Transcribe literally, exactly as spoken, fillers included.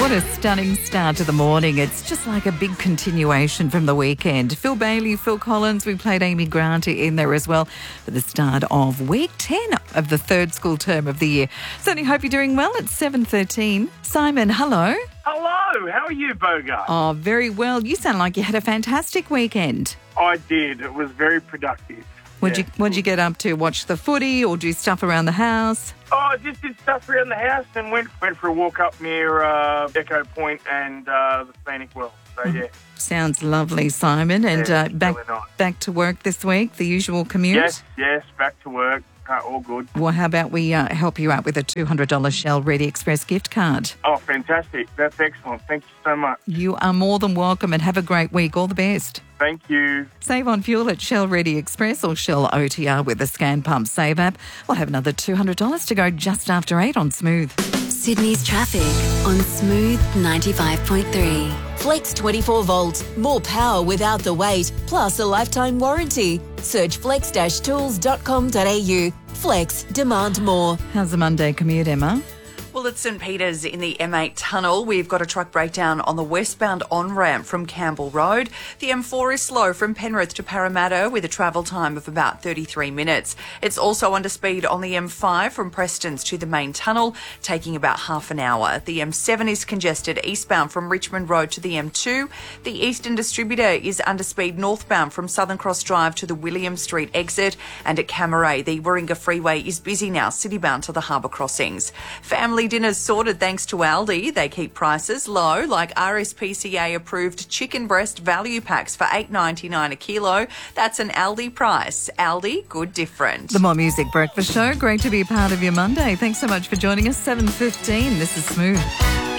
What a stunning start to the morning. It's just like a big continuation from the weekend. Phil Bailey, Phil Collins, we played Amy Grant in there as well for the start of week ten of the third school term of the year. Certainly hope you're doing well. It's seven thirteen. Simon, hello. Hello, how are you, Bogart? Oh, very well. You sound like you had a fantastic weekend. I did. It was very productive. What'd, Yeah. you, what'd you get up to? Watch the footy or do stuff around the house? Oh, I just did stuff around the house and went went for a walk up near uh, Echo Point and uh, the Scenic Well. So, yeah. Sounds lovely, Simon. And Yeah, uh, back, really nice. back to work this week, the usual commute? Yes, yes, back to work. Uh, all good. Well, how about we uh, help you out with a two hundred dollars Shell Ready Express gift card? Oh, fantastic. That's excellent. Thank you so much. You are more than welcome and have a great week. All the best. Thank you. Save on fuel at Shell Ready Express or Shell O T R with the Scan Pump Save app. We'll have another two hundred dollars to go just after eight on Smooth. Sydney's traffic on Smooth ninety-five point three. Flex twenty-four volt, more power without the wait, plus a lifetime warranty. Search flex dash tools dot com dot a u. Flex, demand more. How's the Monday commute, Emma? Well, at St Peters in the M eight tunnel, we've got a truck breakdown on the westbound on-ramp from Campbell Road. The M four is slow from Penrith to Parramatta with a travel time of about thirty-three minutes. It's also under speed on the M five from Prestons to the main tunnel, taking about half an hour. The M seven is congested eastbound from Richmond Road to the M two. The Eastern Distributor is under speed northbound from Southern Cross Drive to the William Street exit. And at Camaray, the Warringah Freeway is busy now, citybound to the harbour crossings. Family dinners sorted thanks to Aldi. They keep prices low, like R S P C A approved chicken breast value packs for eight ninety-nine a kilo. That's an Aldi price. Aldi, good different. The More Music Breakfast Show. Great to be a part of your Monday. Thanks so much for joining us. seven fifteen. This is Smooth.